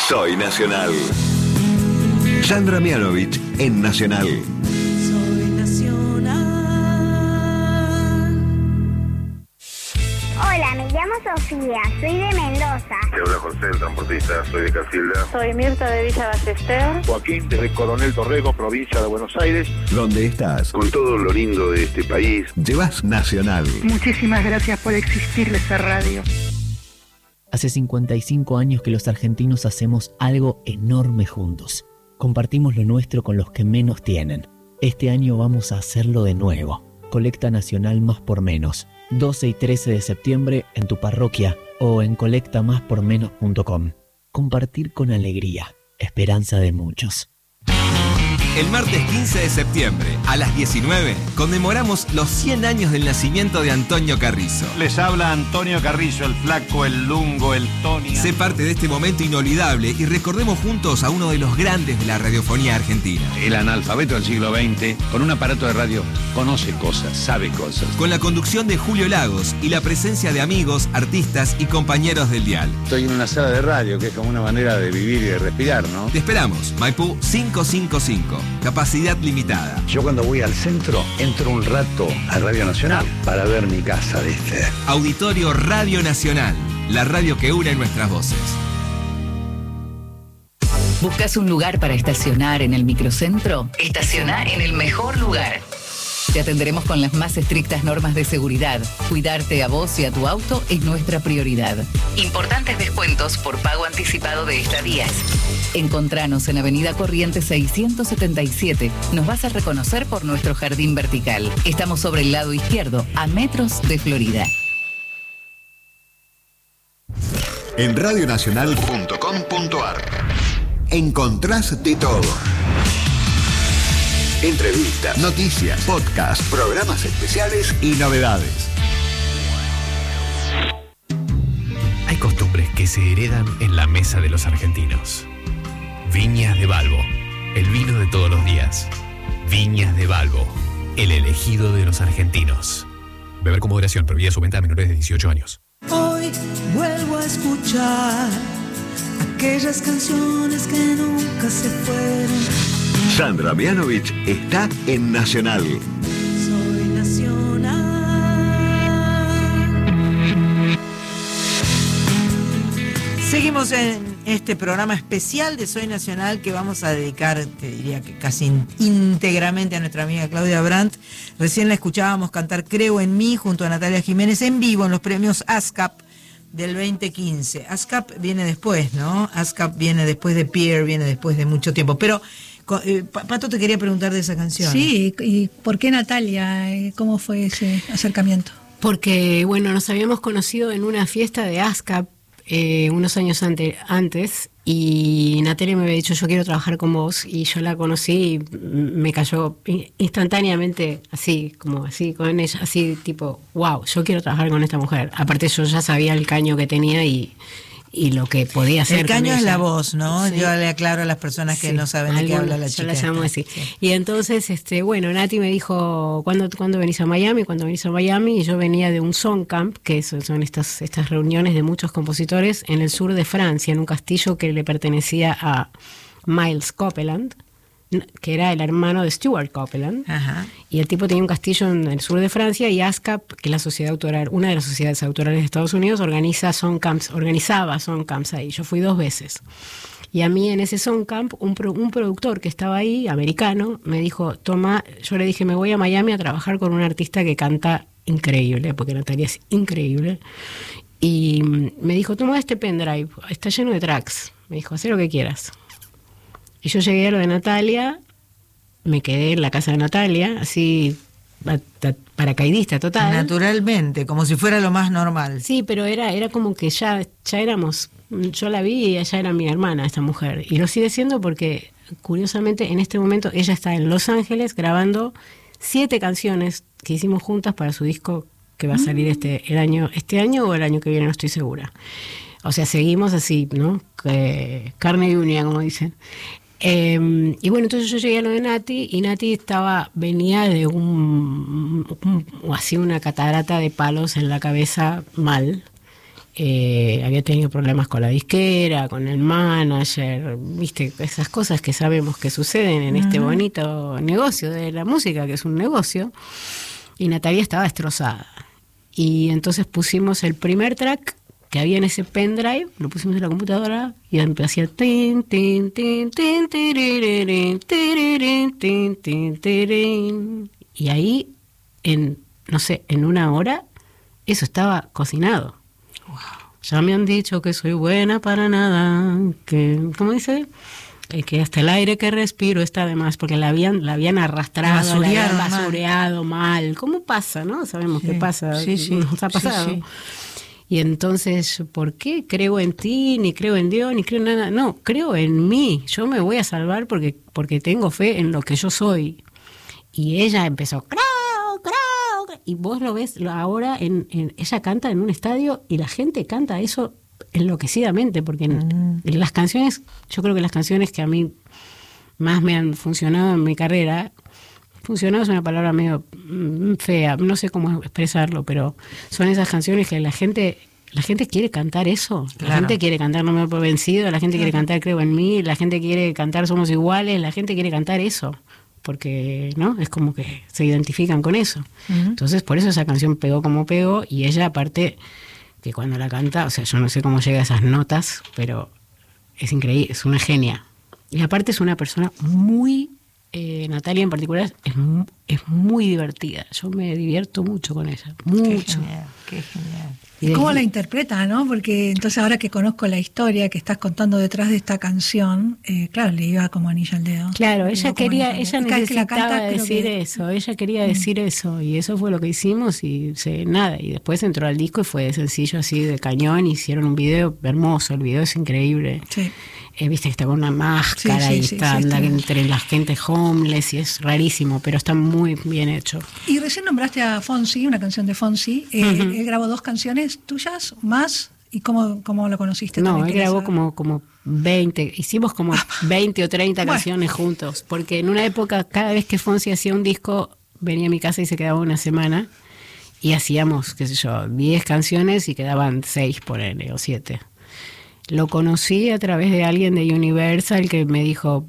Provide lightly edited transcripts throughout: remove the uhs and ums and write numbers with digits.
Soy Nacional. Sandra Mianovich en Nacional. Soy Nacional. Hola, me llamo Sofía, soy de Mendoza. Te habla José, el transportista, soy de Casilda. Soy Mirta de Villa Ballester. Joaquín, desde Coronel Torrego, provincia de Buenos Aires. ¿Dónde estás? Con todo lo lindo de este país. Llevas Nacional. Muchísimas gracias por existir esta radio. Hace 55 años que los argentinos hacemos algo enorme juntos. Compartimos lo nuestro con los que menos tienen. Este año vamos a hacerlo de nuevo. Colecta Nacional Más por Menos. 12 y 13 de septiembre en tu parroquia o en colectamáspormenos.com. Compartir con alegría. Esperanza de muchos. El martes 15 de septiembre, a las 19, conmemoramos los 100 años del nacimiento de Antonio Carrizo. Les habla Antonio Carrizo, el flaco, el lungo, el Tony. Sé parte de este momento inolvidable y recordemos juntos a uno de los grandes de la radiofonía argentina. El analfabeto del siglo XX, con un aparato de radio, conoce cosas, sabe cosas. Con la conducción de Julio Lagos y la presencia de amigos, artistas y compañeros del dial. Estoy en una sala de radio, que es como una manera de vivir y de respirar, ¿no? Te esperamos, Maipú 555. Capacidad limitada. Yo cuando voy al centro, entro un rato a Radio Nacional para ver mi casa, ¿viste? Auditorio Radio Nacional, la radio que une nuestras voces. ¿Buscas un lugar para estacionar en el microcentro? Estaciona en el mejor lugar. Te atenderemos con las más estrictas normas de seguridad. Cuidarte a vos y a tu auto es nuestra prioridad. Importantes descuentos por pago anticipado de estadías. Encontranos en Avenida Corrientes 677. Nos vas a reconocer por nuestro jardín vertical. Estamos sobre el lado izquierdo, a metros de Florida. En radionacional.com.ar encontrás de todo. Entrevistas, noticias, podcasts, programas especiales y novedades. Hay costumbres que se heredan en la mesa de los argentinos. Viñas de Balbo, el vino de todos los días. Viñas de Balbo, el elegido de los argentinos. Beber con moderación, prohibida su venta a menores de 18 años. Hoy vuelvo a escuchar aquellas canciones que nunca se fueron. Sandra Mianovich está en Nacional. Soy Nacional. Seguimos en este programa especial de Soy Nacional que vamos a dedicar, te diría que casi íntegramente a nuestra amiga Claudia Brandt. Recién la escuchábamos cantar Creo en mí junto a Natalia Jiménez en vivo en los premios ASCAP del 2015. ASCAP viene después, ¿no? ASCAP viene después de Pierre, viene después de mucho tiempo. Pero Pato te quería preguntar de esa canción. Sí, ¿y por qué Natalia? ¿Cómo fue ese acercamiento? Porque, bueno, nos habíamos conocido en una fiesta de ASCAP unos años antes y Natalia me había dicho yo quiero trabajar con vos y yo la conocí y me cayó instantáneamente así, como así con ella, así tipo, wow, yo quiero trabajar con esta mujer. Aparte yo ya sabía el caño que tenía y lo que podía hacer. El caño es ella. la voz, ¿no? Sí. Yo le aclaro a las personas que no saben de qué habla la chica. Yo la llamo así. Sí. Y entonces, bueno, Nati me dijo, ¿cuándo venís a Miami? ¿Cuándo venís a Miami? Y yo venía de un song camp, que son estas reuniones de muchos compositores en el sur de Francia, en un castillo que le pertenecía a Miles Copeland, que era el hermano de Stuart Copeland. Ajá. Y el tipo tenía un castillo en el sur de Francia y ASCAP, que es la sociedad autoral, una de las sociedades autorales de Estados Unidos, organizaba song camps ahí. Yo fui 2 veces. Y a mí en ese song camp, un productor que estaba ahí, americano, me dijo, toma, yo le dije, me voy a Miami a trabajar con un artista que canta increíble, porque Natalia es increíble. Y me dijo, toma este pendrive, está lleno de tracks. Me dijo, haz lo que quieras. Y yo llegué a lo de Natalia, me quedé en la casa de Natalia, así paracaidista total. Naturalmente, como si fuera lo más normal. Sí, pero era como que ya éramos, yo la vi y ella era mi hermana, esta mujer. Y lo sigue siendo porque, curiosamente, en este momento ella está en Los Ángeles grabando 7 canciones que hicimos juntas para su disco que va a salir este año o el año que viene, no estoy segura. O sea, seguimos así, ¿no? Carne y uña, como dicen. Y bueno, entonces yo llegué a lo de Nati y Nati venía de así una catarata de palos en la cabeza mal había tenido problemas con la disquera, con el manager, viste, esas cosas que sabemos que suceden en este bonito negocio de la música, que es un negocio, y Natalia estaba destrozada. Y entonces pusimos el primer track que había en ese pendrive, lo pusimos en la computadora y hacía tin, tin, tin, tin, tirirín, tirirín, tin, tin, tirirín. Y ahí, en una hora, eso estaba cocinado. Wow. Ya me han dicho que soy buena para nada, que, ¿cómo dice? Que hasta el aire que respiro está de más, porque la habían arrastrado, la habían basureado mal. ¿Cómo pasa, no? Sabemos que pasa, nos ha pasado. Sí. Y entonces, ¿por qué creo en ti, ni creo en Dios, ni creo en nada? No, creo en mí. Yo me voy a salvar porque tengo fe en lo que yo soy. Y ella empezó, creo. Y vos lo ves ahora, ella canta en un estadio y la gente canta eso enloquecidamente, porque en las canciones, yo creo que las canciones que a mí más me han funcionado en mi carrera, funcionado es una palabra medio fea, no sé cómo expresarlo, pero son esas canciones que la gente quiere cantar eso. La gente quiere cantar No me doy por vencido, la gente quiere cantar Creo en mí, la gente quiere cantar Somos iguales, la gente quiere cantar eso, porque no es como que se identifican con eso. Entonces por eso esa canción pegó como pegó, y ella aparte que cuando la canta, o sea, yo no sé cómo llega a esas notas, pero es increíble, es una genia. Y aparte es una persona muy... Natalia en particular es muy divertida. Yo me divierto mucho con ella. Mucho. Qué genial. ¿Y cómo la interpreta, no? Porque entonces ahora que conozco la historia que estás contando detrás de esta canción, claro, le iba como anillo al dedo. Claro, ella necesitaba decir eso. Ella quería decir eso, y eso fue lo que hicimos, y nada. Y después entró al disco y fue de sencillo, así de cañón. Hicieron un video hermoso, el video es increíble. Sí. Viste que está con una máscara y está entre la gente homeless, y es rarísimo, pero está muy bien hecho. Y recién nombraste a Fonsi, una canción de Fonsi. Él grabó 2 canciones tuyas más. ¿Y cómo lo conociste? No, él grabó como 20, hicimos como 20 o 30 canciones juntos, porque en una época cada vez que Fonsi hacía un disco venía a mi casa y se quedaba una semana, y hacíamos, qué sé yo, 10 canciones y quedaban 6 por él, o 7. Lo conocí a través de alguien de Universal que me dijo,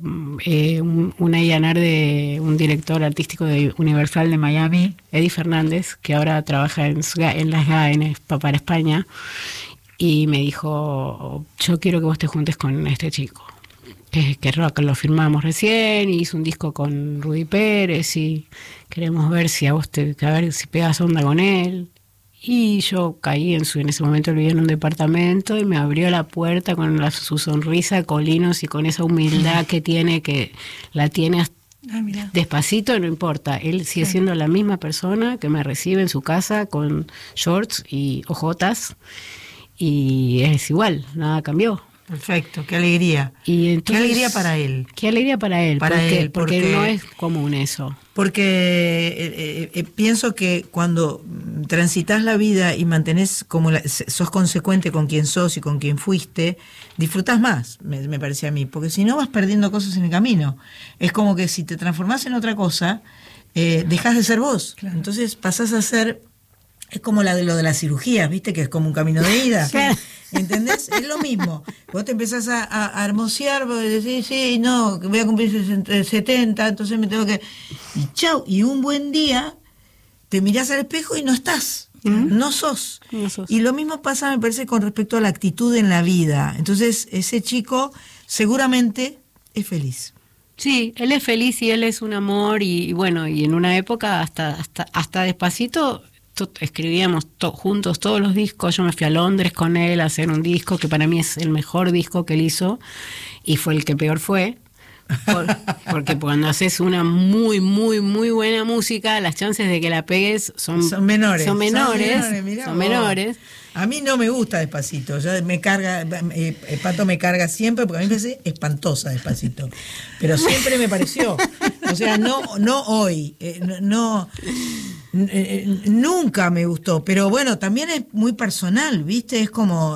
un A&R de un director artístico de Universal de Miami, Eddie Fernández, que ahora trabaja en las GAE para España, y me dijo, yo quiero que vos te juntes con este chico, que lo firmamos recién, y hizo un disco con Rudy Pérez, y queremos ver si a ver si pegas onda con él. Y yo caí en ese momento, vivía en un departamento, y me abrió la puerta con su sonrisa, Colinos, y con esa humildad que tiene, que la tiene despacito, no importa. Él sigue siendo la misma persona que me recibe en su casa con shorts y ojotas, y es igual, nada cambió. Perfecto, qué alegría. Y entonces, qué alegría para él. Qué alegría para él, porque no es común eso. Porque pienso que cuando transitas la vida y mantenés sos consecuente con quien sos y con quien fuiste, disfrutás más, me parece a mí, porque si no vas perdiendo cosas en el camino. Es como que si te transformás en otra cosa, dejás de ser vos. Claro. Entonces pasás a ser... Es como lo de las cirugías, ¿viste? Que es como un camino de ida. ¿Entendés? Es lo mismo. Vos te empezás a hermosear, vos decís, sí, no, voy a cumplir 70, entonces me tengo que... Y chau, y un buen día te mirás al espejo y no estás. No sos. Y lo mismo pasa, me parece, con respecto a la actitud en la vida. Entonces, ese chico seguramente es feliz. Sí, él es feliz y él es un amor, y bueno, y en una época hasta Despacito... escribíamos juntos todos los discos. Yo me fui a Londres con él a hacer un disco que para mí es el mejor disco que él hizo, y fue el que peor fue, porque cuando haces una muy muy muy buena música, las chances de que la pegues son menores. A mí no me gusta Despacito, Pato me carga siempre, porque a mí me parece espantosa Despacito, pero siempre me pareció, o sea, no hoy, no nunca me gustó, pero bueno, también es muy personal, ¿viste? Es como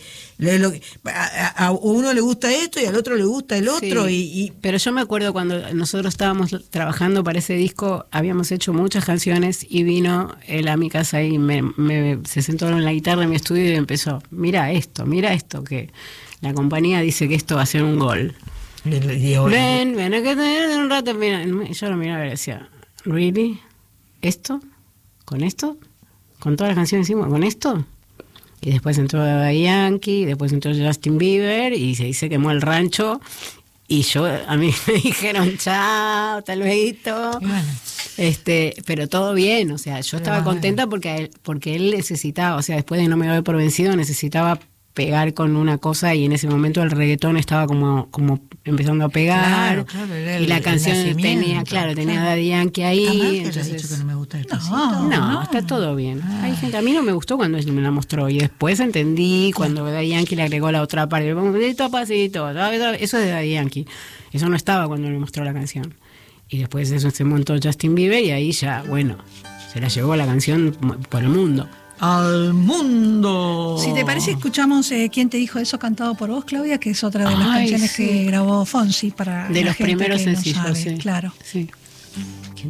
a uno le gusta esto y al otro le gusta el otro. Sí, pero yo me acuerdo cuando nosotros estábamos trabajando para ese disco, habíamos hecho muchas canciones y vino él a mi casa y se sentó en la guitarra en mi estudio y empezó, mira esto, que la compañía dice que esto va a ser un gol. Ven, hay que tener un rato. Mira, yo lo miraba y decía, ¿really? ¿Esto? ¿Con esto? ¿Con todas las canciones encima? ¿Con esto? Y después entró Daddy Yankee, después entró Justin Bieber y se quemó el rancho. Y a mí me dijeron, chao, hasta luego. Pero todo bien, o sea, yo estaba contenta porque él necesitaba, o sea, después de No me doy por vencido, necesitaba pegar con una cosa y en ese momento el reggaetón estaba como empezando a pegar, y la canción tenía Daddy Yankee ahí. Entonces, dicho que no me gusta Despacito. No, está todo bien. Hay gente, a mí no me gustó cuando él me la mostró y después entendí cuando Daddy Yankee le agregó la otra parte, Despacito, eso es de Daddy Yankee, eso no estaba cuando me mostró la canción. Y después de eso se montó Justin Bieber y ahí ya, bueno, se la llevó la canción por el mundo. Al mundo. Si te parece, escuchamos ¿Quién te dijo eso? Cantado por vos, Claudia, que es otra de las canciones que grabó Fonsi para de los primeros sencillos, sí. Claro. Sí. ¿Quién